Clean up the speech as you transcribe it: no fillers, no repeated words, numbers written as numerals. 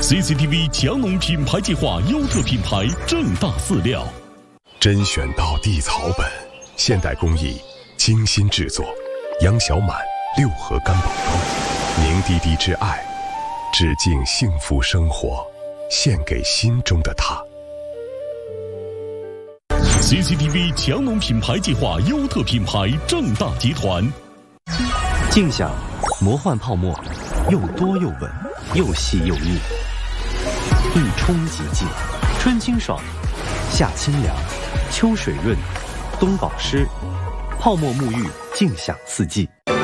CCTV 强农品牌计划优特品牌正大饲料， 甄选到地草本，现代工艺精心制作，杨小满六合干宝汤，凝滴滴之爱，致敬幸福生活，献给心中的他。 CCTV 强农品牌计划优特品牌正大集团。 静享魔幻泡沫，又多又稳，又细又腻，一冲即净，春清爽，夏清凉，秋水润，冬保湿，泡沫沐浴，静享四季。